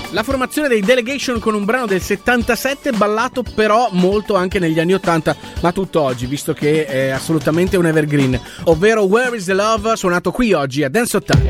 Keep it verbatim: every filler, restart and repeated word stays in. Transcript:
La formazione dei Delegation con un brano del settantasette, ballato però molto anche negli anni ottanta, ma tutto oggi, visto che è assolutamente un evergreen, ovvero Where is the Love, suonato qui oggi a Dance ottanta.